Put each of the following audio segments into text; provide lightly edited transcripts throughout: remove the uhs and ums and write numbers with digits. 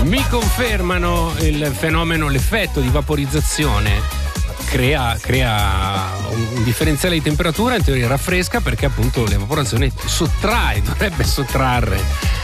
mi confermano il fenomeno, l'effetto di vaporizzazione crea un differenziale di temperatura, in teoria raffresca, perché appunto l'evaporazione dovrebbe sottrarre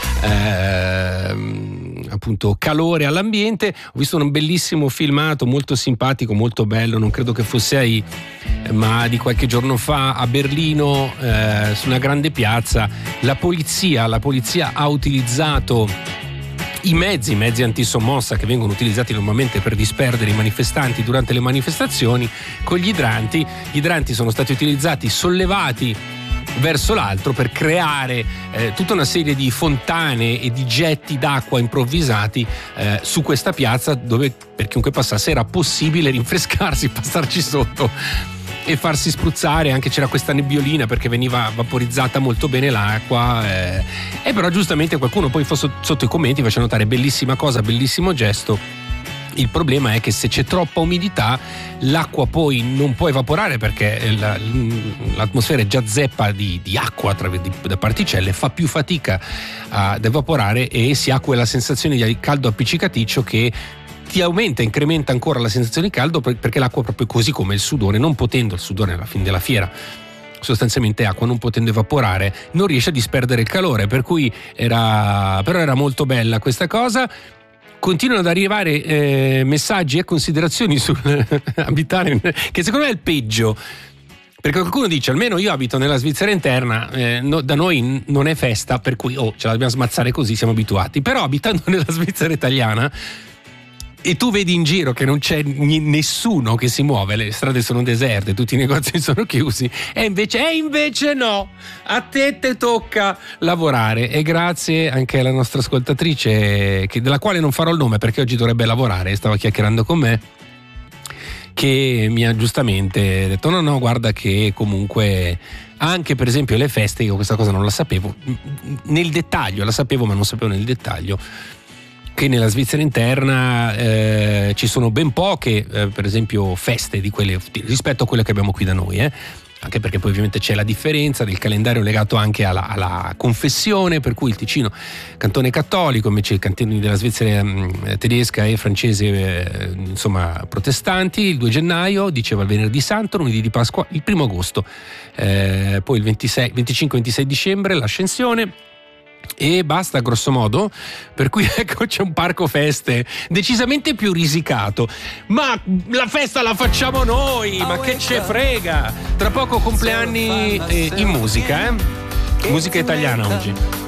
appunto calore all'ambiente. Ho visto un bellissimo filmato molto simpatico, molto bello, non credo che fosse ma di qualche giorno fa a Berlino, su una grande piazza. La polizia ha utilizzato i mezzi antisommossa che vengono utilizzati normalmente per disperdere i manifestanti durante le manifestazioni con gli idranti. Gli idranti sono stati utilizzati, sollevati verso l'alto per creare tutta una serie di fontane e di getti d'acqua improvvisati su questa piazza, dove per chiunque passasse era possibile rinfrescarsi, passarci sotto e farsi spruzzare. Anche c'era questa nebbiolina perché veniva vaporizzata molto bene l'acqua, e però giustamente qualcuno poi sotto i commenti faceva notare: bellissima cosa, bellissimo gesto. Il problema è che se c'è troppa umidità l'acqua poi non può evaporare, perché l'atmosfera è già zeppa di acqua da particelle, fa più fatica ad evaporare e si ha quella sensazione di caldo appiccicaticcio che ti incrementa ancora la sensazione di caldo, perché l'acqua, proprio così come il sudore, non potendo, il sudore alla fine della fiera sostanzialmente acqua, non potendo evaporare, non riesce a disperdere il calore, per cui era molto bella questa cosa. Continuano ad arrivare messaggi e considerazioni sull'abitare, che secondo me è il peggio, perché qualcuno dice: almeno io abito nella Svizzera interna, da noi non è festa, per cui ce la dobbiamo smazzare così, siamo abituati. Però abitando nella Svizzera italiana e tu vedi in giro che non c'è nessuno che si muove, le strade sono deserte, tutti i negozi sono chiusi, e invece no, a te tocca lavorare. E grazie anche alla nostra ascoltatrice, della quale non farò il nome perché oggi dovrebbe lavorare, stava chiacchierando con me, che mi ha giustamente detto: no, guarda che comunque anche per esempio le feste, io questa cosa non la sapevo nel dettaglio, la sapevo ma non sapevo nel dettaglio che nella Svizzera interna ci sono ben poche per esempio feste di quelle rispetto a quelle che abbiamo qui da noi, anche perché poi ovviamente c'è la differenza del calendario legato anche alla confessione, per cui il Ticino cantone cattolico, invece i cantoni della Svizzera tedesca e francese insomma protestanti. Il 2 gennaio diceva il venerdì santo, lunedì di Pasqua il 1 agosto, poi il 25-26 dicembre l'ascensione, e basta grosso modo. Per cui ecco, c'è un parco feste decisamente più risicato, ma la festa la facciamo noi, ma che ce frega. Tra poco compleanni in musica italiana oggi.